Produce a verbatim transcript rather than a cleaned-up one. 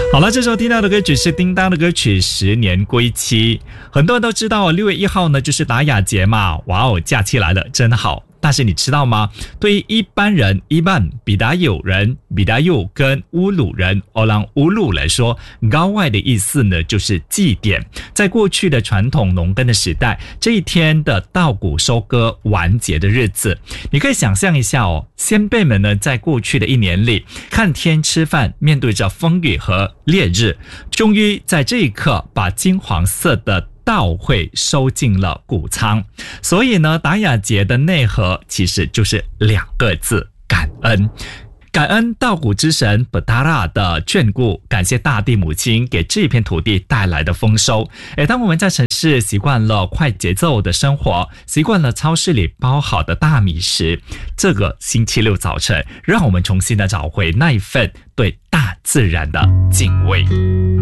好了，这时候听到的歌曲是叮当的歌曲《十年归期》。很多人都知道六月一号呢就是达雅节嘛，哇哦，假期来了，真好。但是你知道吗？对于一般人一般比达友人比达友跟乌鲁人欧朗乌鲁来说，高外的意思呢就是祭典。在过去的传统农耕的时代，这一天的稻谷收割完结的日子，你可以想象一下哦，先辈们呢在过去的一年里看天吃饭，面对着风雨和烈日，终于在这一刻把金黄色的稻会收进了谷仓。所以呢，达雅节的内核其实就是两个字：感恩。感恩稻谷之神布达拉的眷顾，感谢大地母亲给这片土地带来的丰收。诶，当我们在城市习惯了快节奏的生活，习惯了超市里包好的大米时，这个星期六早晨，让我们重新的找回那一份对大自然的敬畏。